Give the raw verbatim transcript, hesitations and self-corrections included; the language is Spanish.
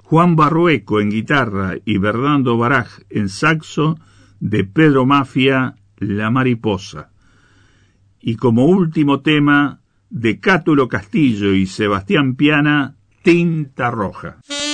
Juan Barrueco en guitarra y Bernardo Baraj en saxo, de Pedro Mafia, La Mariposa. Y como último tema, de Cátulo Castillo y Sebastián Piana, Tinta Roja.